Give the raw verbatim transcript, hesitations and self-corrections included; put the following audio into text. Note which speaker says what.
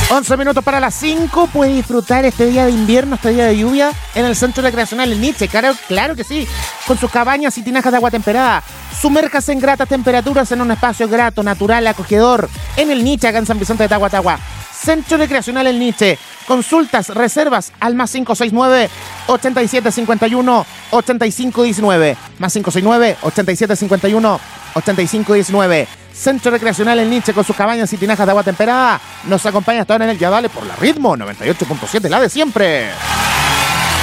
Speaker 1: once minutos para las cinco. Puede disfrutar este día de invierno, este día de lluvia en el Centro Recreacional El Nietzsche. Claro, claro que sí. Con sus cabañas y tinajas de agua temperada. Sumérjase en gratas temperaturas en un espacio grato, natural, acogedor. En El Nietzsche, acá en San Vicente de Tahuatahua. Centro Recreacional El Nietzsche. Consultas, reservas al más cinco seis nueve, ochenta y siete cincuenta y uno, ochenta y cinco diecinueve. Más cinco seis nueve, ochenta y siete cincuenta y uno, ochenta y cinco diecinueve. Centro Recreacional El Nietzsche con sus cabañas y tinajas de agua temperada. Nos acompaña hasta ahora en el Ya Dale por la Ritmo noventa y ocho punto siete, la de siempre.